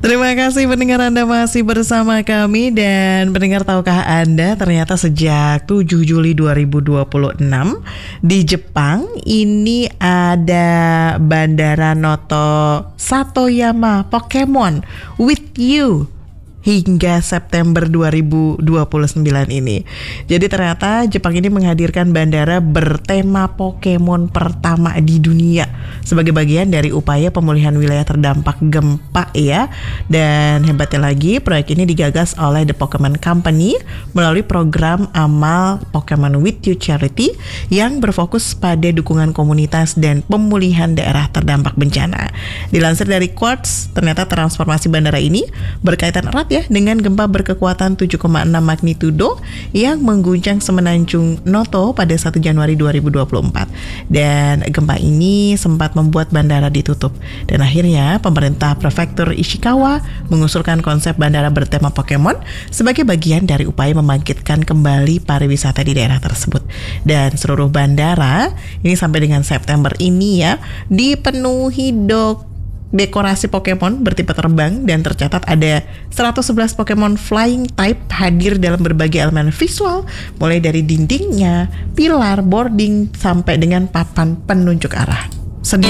Terima kasih pendengar, Anda masih bersama kami. Dan pendengar, tahukah Anda ternyata sejak 7 Juli 2026 di Jepang ini ada Bandara Noto Satoyama Pokemon with You hingga September 2029 ini. Jadi ternyata Jepang ini menghadirkan bandara bertema Pokemon pertama di dunia sebagai bagian dari upaya pemulihan wilayah terdampak gempa ya. Dan hebatnya lagi, proyek ini digagas oleh The Pokemon Company melalui program amal Pokemon with You Charity yang berfokus pada dukungan komunitas dan pemulihan daerah terdampak bencana. Dilansir dari Quartz, ternyata transformasi bandara ini berkaitan erat ya dengan gempa berkekuatan 7,6 magnitudo yang mengguncang semenanjung Noto pada 1 Januari 2024. Dan gempa ini sempat membuat bandara ditutup. Dan akhirnya pemerintah prefektur Ishikawa mengusulkan konsep bandara bertema Pokemon sebagai bagian dari upaya membangkitkan kembali pariwisata di daerah tersebut. Dan seluruh bandara ini sampai dengan September ini ya dipenuhi dekorasi Pokemon bertipe terbang, dan tercatat ada 111 Pokemon Flying Type hadir dalam berbagai elemen visual, mulai dari dindingnya, pilar, boarding, sampai dengan papan penunjuk arah.